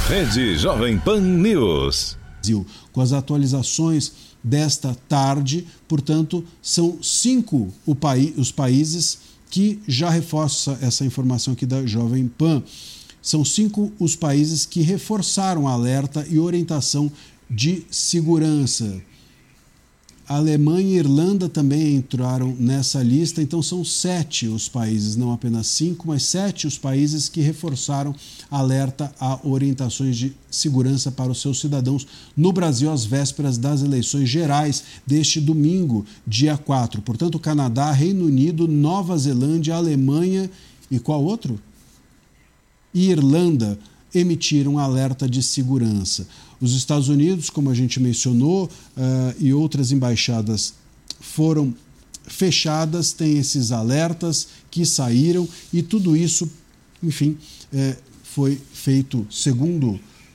Rede Jovem Pan News. Com as atualizações desta tarde, portanto, são 5 os países que já reforça essa informação aqui da Jovem Pan. São 5 os países que reforçaram alerta e orientação de segurança. A Alemanha e a Irlanda também entraram nessa lista, então são 7 os países, não apenas 5, mas 7 os países que reforçaram alerta a orientações de segurança para os seus cidadãos no Brasil às vésperas das eleições gerais deste domingo, dia 4. Portanto, Canadá, Reino Unido, Nova Zelândia, Alemanha e qual outro? E Irlanda emitiram alerta de segurança. Os Estados Unidos, como a gente mencionou, e outras embaixadas foram fechadas, tem esses alertas que saíram e tudo isso, enfim, foi feito segundo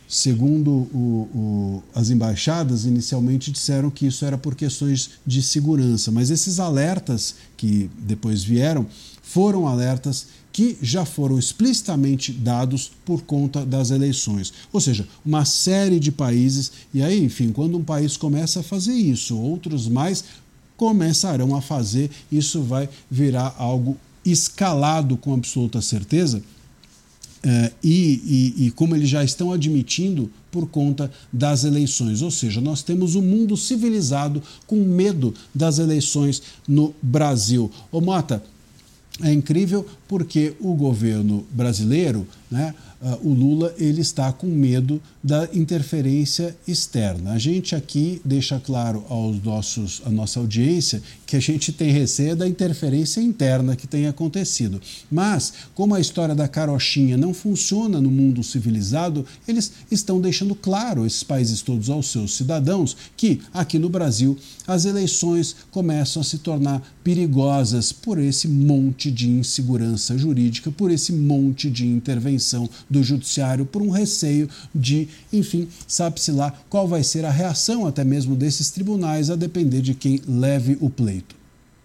as embaixadas. Inicialmente disseram que isso era por questões de segurança, mas esses alertas que depois vieram foram alertas que já foram explicitamente dados por conta das eleições. Ou seja, uma série de países, e aí, enfim, quando um país começa a fazer isso, outros mais começarão a fazer, isso vai virar algo escalado com absoluta certeza, e como eles já estão admitindo por conta das eleições. Ou seja, nós temos um mundo civilizado com medo das eleições no Brasil. Ô Mota, é incrível porque o governo brasileiro, né, o Lula, ele está com medo da interferência externa. A gente aqui deixa claro à nossa audiência que a gente tem receio da interferência interna que tem acontecido. Mas, como a história da carochinha não funciona no mundo civilizado, eles estão deixando claro, esses países todos, aos seus cidadãos, que aqui no Brasil as eleições começam a se tornar perigosas por esse monte de insegurança jurídica, por esse monte de intervenção do judiciário, por um receio de, enfim, sabe-se lá qual vai ser a reação até mesmo desses tribunais, a depender de quem leve o pleito.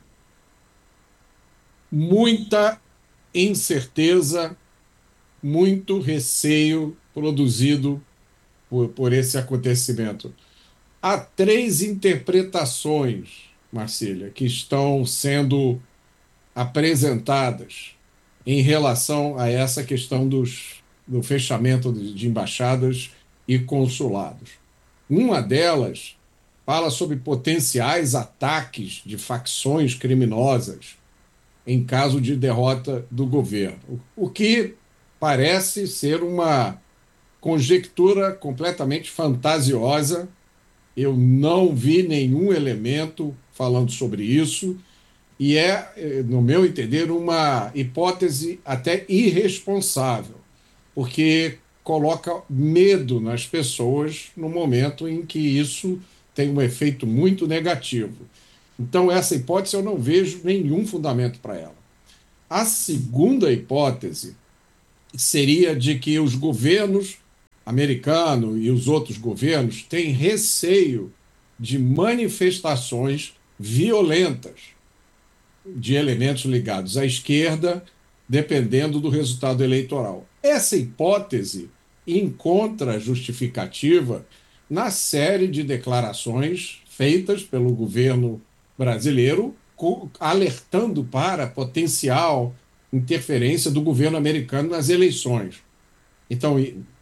Muita incerteza, muito receio produzido por esse acontecimento. Há 3 interpretações, Marcília, que estão sendo apresentadas em relação a essa questão do fechamento de embaixadas e consulados. Uma delas fala sobre potenciais ataques de facções criminosas em caso de derrota do governo, o que parece ser uma conjectura completamente fantasiosa. Eu não vi nenhum elemento falando sobre isso e no meu entender, uma hipótese até irresponsável, porque coloca medo nas pessoas no momento em que isso tem um efeito muito negativo. Então, essa hipótese eu não vejo nenhum fundamento para ela. A segunda hipótese seria de que os governos americano e os outros governos têm receio de manifestações violentas de elementos ligados à esquerda, dependendo do resultado eleitoral. Essa hipótese encontra justificativa na série de declarações feitas pelo governo brasileiro, alertando para a potencial interferência do governo americano nas eleições. Então,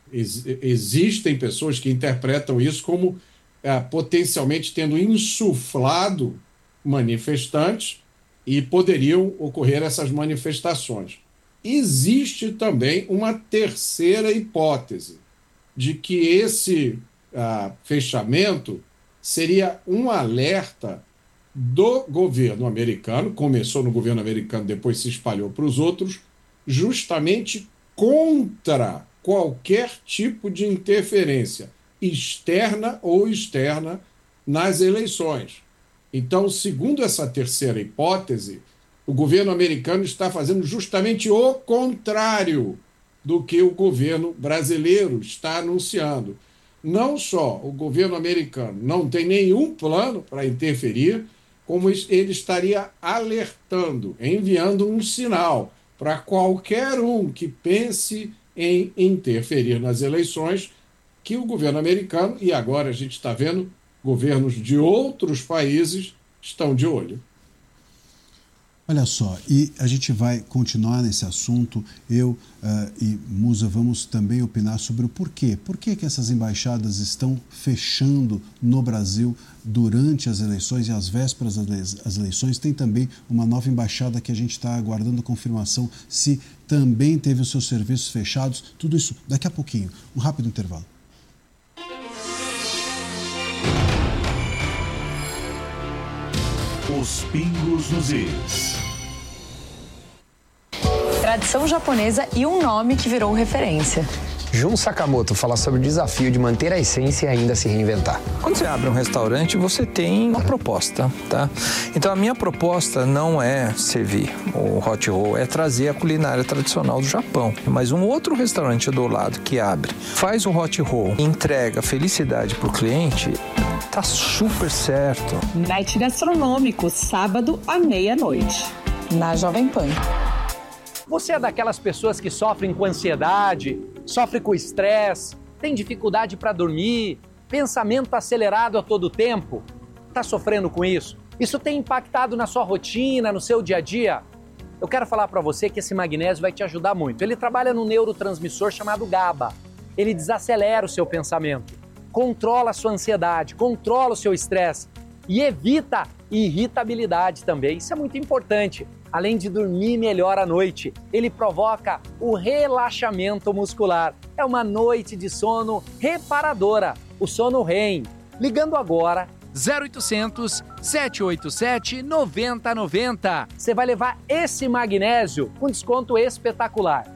existem pessoas que interpretam isso como potencialmente tendo insuflado manifestantes e poderiam ocorrer essas manifestações. Existe também uma terceira hipótese de que esse fechamento seria um alerta do governo americano, começou no governo americano, depois se espalhou para os outros, justamente contra qualquer tipo de interferência externa ou externa nas eleições. Então, segundo essa terceira hipótese, o governo americano está fazendo justamente o contrário do que o governo brasileiro está anunciando. Não só o governo americano não tem nenhum plano para interferir, como ele estaria alertando, enviando um sinal para qualquer um que pense em interferir nas eleições, que o governo americano, e agora a gente está vendo governos de outros países, estão de olho. Olha só, e a gente vai continuar nesse assunto. Eu e Musa vamos também opinar sobre o porquê. Por que essas embaixadas estão fechando no Brasil durante as eleições e às vésperas das eleições? Tem também uma nova embaixada que a gente está aguardando confirmação se também teve os seus serviços fechados. Tudo isso daqui a pouquinho. Um rápido intervalo. Os pingos nos is. Tradição japonesa e um nome que virou referência. Jun Sakamoto fala sobre o desafio de manter a essência e ainda se reinventar. Quando você abre um restaurante, você tem uma proposta, tá? Então a minha proposta não é servir o hot roll, é trazer a culinária tradicional do Japão. Mas um outro restaurante do lado que abre, faz o hot roll e entrega felicidade pro cliente, tá super certo. Night Gastronômico, sábado à meia-noite. Na Jovem Pan. Você é daquelas pessoas que sofrem com ansiedade, sofre com estresse, tem dificuldade para dormir, pensamento acelerado a todo tempo? Está sofrendo com isso? Isso tem impactado na sua rotina, no seu dia a dia? Eu quero falar para você que esse magnésio vai te ajudar muito. Ele trabalha num neurotransmissor chamado GABA. Ele desacelera o seu pensamento, controla a sua ansiedade, controla o seu estresse e evita irritabilidade também. Isso é muito importante. Além de dormir melhor à noite, ele provoca o relaxamento muscular. É uma noite de sono reparadora, o sono REM. Ligando agora, 0800 787 9090. você vai levar esse magnésio com desconto espetacular.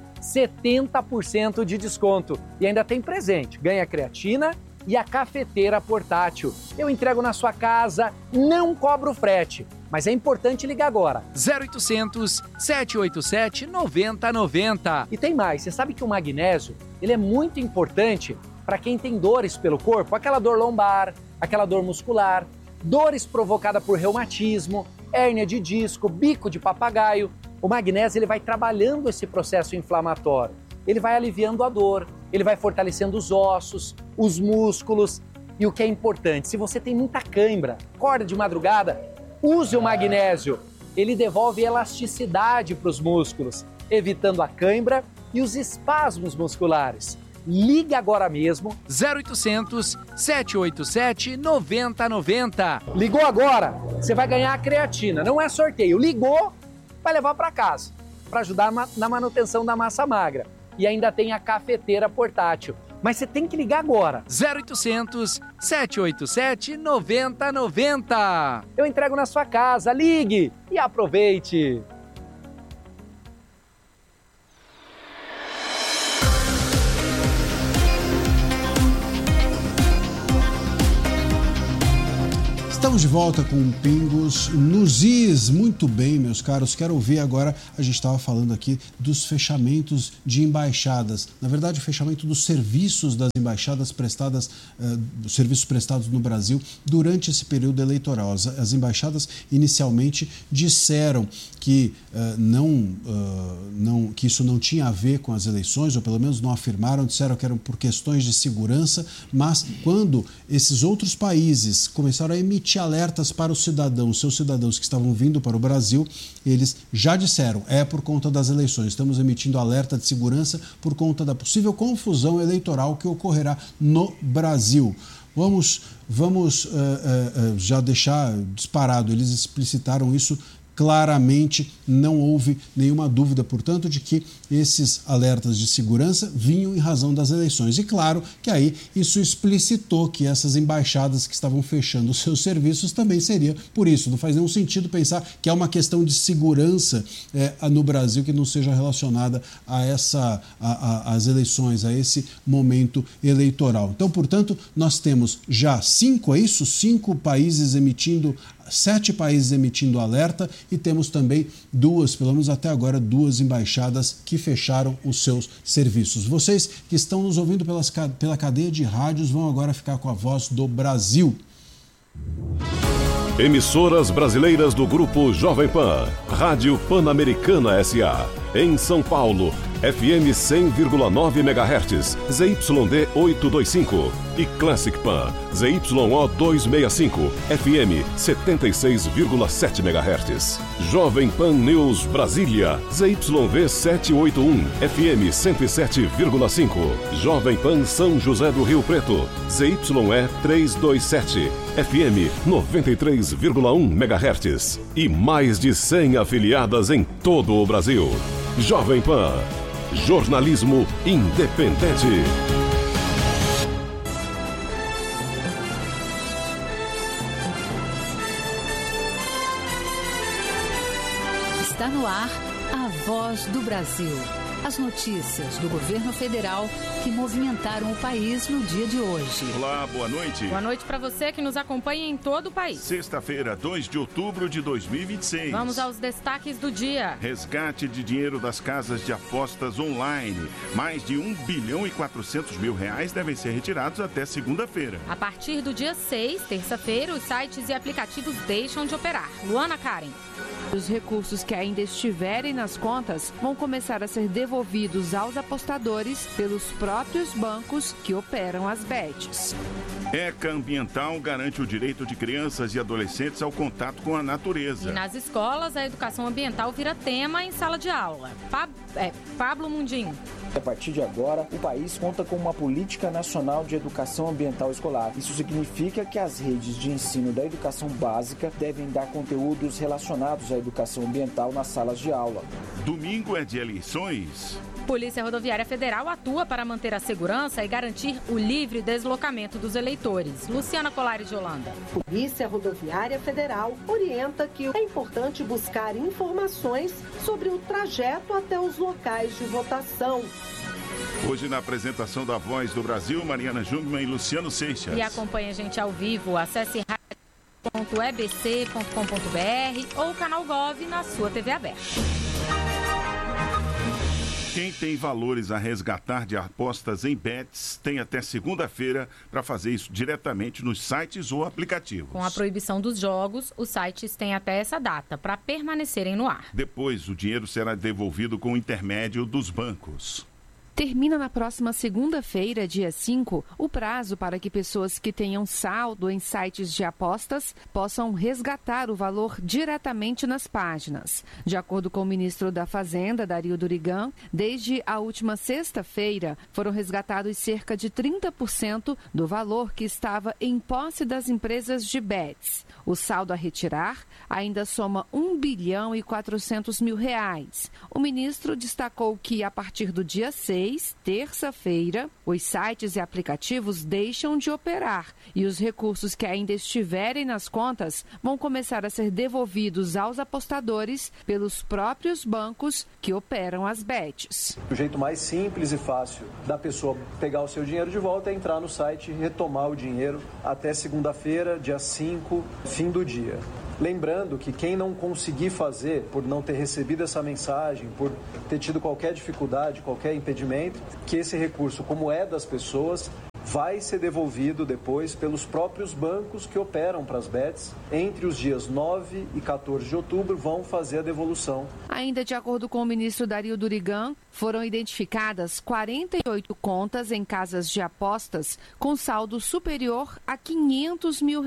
70% de desconto. E ainda tem presente, ganha creatina e a cafeteira portátil. Eu entrego na sua casa, não cobro frete. Mas é importante ligar agora. 0800 787 9090. E tem mais, você sabe que o magnésio, ele é muito importante para quem tem dores pelo corpo, aquela dor lombar, aquela dor muscular, dores provocadas por reumatismo, hérnia de disco, bico de papagaio. O magnésio ele vai trabalhando esse processo inflamatório. Ele vai aliviando a dor, ele vai fortalecendo os ossos, os músculos. E o que é importante, se você tem muita cãibra, acorda de madrugada, use o magnésio. Ele devolve elasticidade para os músculos, evitando a cãibra e os espasmos musculares. Ligue agora mesmo. 0800 787 9090. Ligou agora, você vai ganhar a creatina. Não é sorteio. Ligou, vai levar para casa, para ajudar na manutenção da massa magra. E ainda tem a cafeteira portátil. Mas você tem que ligar agora. 0800 787 9090. Eu entrego na sua casa. Ligue e aproveite. Estamos de volta com Pingos nos is. Muito bem, meus caros. Quero ouvir agora, a gente estava falando aqui dos fechamentos de embaixadas. Na verdade, o fechamento dos serviços das embaixadas prestadas, serviços prestados no Brasil durante esse período eleitoral. As embaixadas inicialmente disseram que, que isso não tinha a ver com as eleições, ou pelo menos não afirmaram, disseram que eram por questões de segurança, mas quando esses outros países começaram a emitir alertas para os cidadãos, seus cidadãos que estavam vindo para o Brasil, eles já disseram, é por conta das eleições, estamos emitindo alerta de segurança por conta da possível confusão eleitoral que ocorrerá no Brasil. Vamos já deixar disparado, eles explicitaram isso claramente, não houve nenhuma dúvida, portanto, de que esses alertas de segurança vinham em razão das eleições. E claro que aí isso explicitou que essas embaixadas que estavam fechando os seus serviços também seria por isso. Não faz nenhum sentido pensar que é uma questão de segurança no Brasil que não seja relacionada às eleições, a esse momento eleitoral. Então, portanto, nós temos já 5 países emitindo 7 países emitindo alerta e temos também pelo menos até agora, 2 embaixadas que fecharam os seus serviços. Vocês que estão nos ouvindo pela cadeia de rádios vão agora ficar com a Voz do Brasil. Emissoras brasileiras do Grupo Jovem Pan. Rádio Pan-Americana S.A. Em São Paulo, FM 100,9 MHz, ZYD 825 e Classic Pan, ZYO 265, FM 76,7 MHz. Jovem Pan News Brasília, ZYV 781, FM 107,5. Jovem Pan São José do Rio Preto, ZYE 327, FM 93,1 MHz. E mais de 100 afiliadas em todo o Brasil. Jovem Pan, jornalismo independente. Está no ar a Voz do Brasil. As notícias do governo federal que movimentaram o país no dia de hoje. Olá, boa noite. Boa noite para você que nos acompanha em todo o país. Sexta-feira, 2 de outubro de 2026. Vamos aos destaques do dia. Resgate de dinheiro das casas de apostas online. Mais de R$1 bilhão e 400 mil devem ser retirados até segunda-feira. A partir do dia 6, terça-feira, os sites e aplicativos deixam de operar. Luana Karen. Os recursos que ainda estiverem nas contas vão começar a ser devolvidos aos apostadores pelos próprios bancos que operam as bets. ECA Ambiental garante o direito de crianças e adolescentes ao contato com a natureza. E nas escolas, a educação ambiental vira tema em sala de aula. Pablo Mundim. A partir de agora, o país conta com uma política nacional de educação ambiental escolar. Isso significa que as redes de ensino da educação básica devem dar conteúdos relacionados à educação ambiental nas salas de aula. Domingo é de eleições. Polícia Rodoviária Federal atua para manter a segurança e garantir o livre deslocamento dos eleitores. Luciana Colares de Holanda. Polícia Rodoviária Federal orienta que é importante buscar informações sobre o trajeto até os locais de votação. Hoje, na apresentação da Voz do Brasil, Mariana Jungmann e Luciano Seixas. E acompanhe a gente ao vivo. Acesse radio.ebc.com.br ou canal Gov na sua TV aberta. Quem tem valores a resgatar de apostas em bets tem até segunda-feira para fazer isso diretamente nos sites ou aplicativos. Com a proibição dos jogos, os sites têm até essa data para permanecerem no ar. Depois, o dinheiro será devolvido com o intermédio dos bancos. Termina na próxima segunda-feira, dia 5, o prazo para que pessoas que tenham saldo em sites de apostas possam resgatar o valor diretamente nas páginas. De acordo com o ministro da Fazenda, Dario Durigan, desde a última sexta-feira foram resgatados cerca de 30% do valor que estava em posse das empresas de bets. O saldo a retirar ainda soma R$1 bilhão e 400 mil. O ministro destacou que, a partir do dia 6, terça-feira, os sites e aplicativos deixam de operar e os recursos que ainda estiverem nas contas vão começar a ser devolvidos aos apostadores pelos próprios bancos que operam as bets. O jeito mais simples e fácil da pessoa pegar o seu dinheiro de volta é entrar no site e retomar o dinheiro até segunda-feira, dia 5, fim do dia. Lembrando que quem não conseguir fazer, por não ter recebido essa mensagem, por ter tido qualquer dificuldade, qualquer impedimento, que esse recurso, como é das pessoas, vai ser devolvido depois pelos próprios bancos que operam para as bets. Entre os dias 9 e 14 de outubro vão fazer a devolução. Ainda de acordo com o ministro Dario Durigan, foram identificadas 48 contas em casas de apostas com saldo superior a R$500 mil.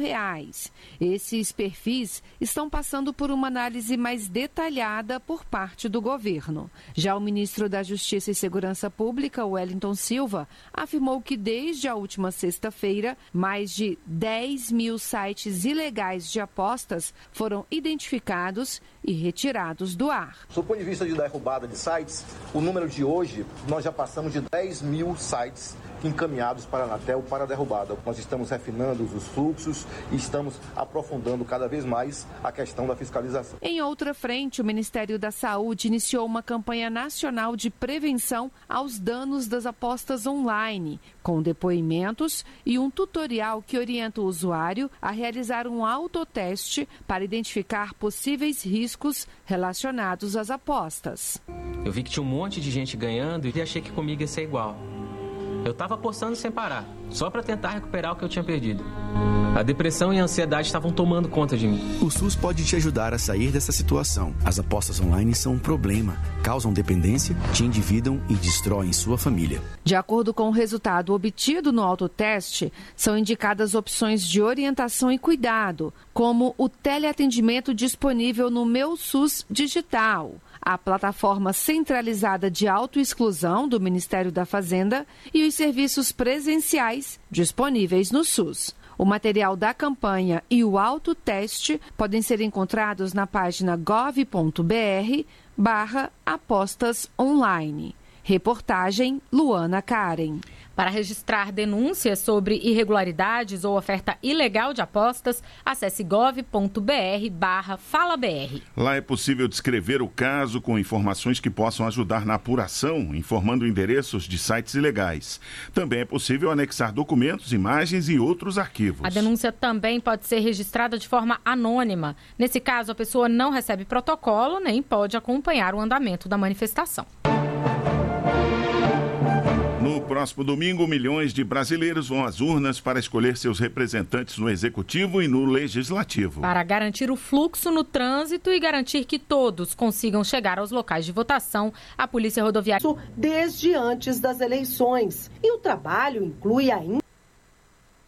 Esses perfis estão passando por uma análise mais detalhada por parte do governo. Já o ministro da Justiça e Segurança Pública, Wellington Silva, afirmou que desde a última sexta-feira, mais de 10 mil sites ilegais de apostas foram identificados e retirados do ar. Do ponto de vista de derrubada de sites, o número de hoje, nós já passamos de 10 mil sites encaminhados para a Anatel para a derrubada. Nós estamos refinando os fluxos e estamos aprofundando cada vez mais a questão da fiscalização. Em outra frente, o Ministério da Saúde iniciou uma campanha nacional de prevenção aos danos das apostas online, com depoimentos e um tutorial que orienta o usuário a realizar um autoteste para identificar possíveis riscos relacionados às apostas. Eu vi que tinha um monte de gente ganhando e achei que comigo ia ser igual. Eu estava apostando sem parar, só para tentar recuperar o que eu tinha perdido. A depressão e a ansiedade estavam tomando conta de mim. O SUS pode te ajudar a sair dessa situação. As apostas online são um problema, causam dependência, te endividam e destroem sua família. De acordo com o resultado obtido no autoteste, são indicadas opções de orientação e cuidado, como o teleatendimento disponível no Meu SUS Digital, a plataforma centralizada de autoexclusão do Ministério da Fazenda e os serviços presenciais disponíveis no SUS. O material da campanha e o autoteste podem ser encontrados na página gov.br/apostas online. Reportagem Luana Karen. Para registrar denúncias sobre irregularidades ou oferta ilegal de apostas, acesse gov.br/falabr. Lá é possível descrever o caso com informações que possam ajudar na apuração, informando endereços de sites ilegais. Também é possível anexar documentos, imagens e outros arquivos. A denúncia também pode ser registrada de forma anônima. Nesse caso, a pessoa não recebe protocolo nem pode acompanhar o andamento da manifestação. No próximo domingo, milhões de brasileiros vão às urnas para escolher seus representantes no Executivo e no Legislativo. Para garantir o fluxo no trânsito e garantir que todos consigam chegar aos locais de votação, a Polícia Rodoviária... Desde antes das eleições. E o trabalho inclui ainda